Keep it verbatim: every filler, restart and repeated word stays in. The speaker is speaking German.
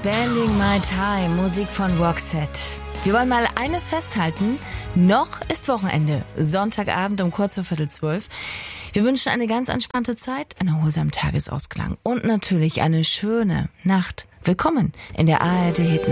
Spending My Time, Musik von Roxette. Wir wollen mal eines festhalten. Noch ist Wochenende. Sonntagabend um kurz vor Viertel zwölf. Wir wünschen eine ganz entspannte Zeit, einen erholsamen Tagesausklang und natürlich eine schöne Nacht. Willkommen in der A R D Hit